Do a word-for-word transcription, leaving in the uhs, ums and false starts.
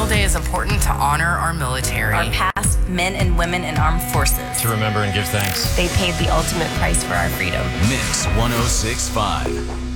Memorial Day is important to honor our military. Our past men and women in armed forces. To remember and give thanks. They paid the ultimate price for our freedom. Mix one oh six point five.